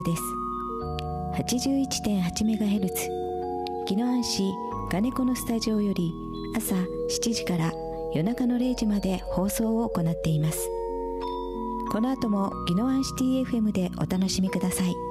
です。 81.8MHz 宜野湾市金子のスタジオより朝7時から夜中の0時まで放送を行っています。この後も宜野湾シティ FM でお楽しみください。